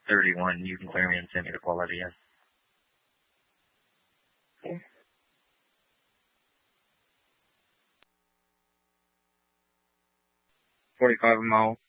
31. You can clear me and send me the quality in. Okay. 45 mile.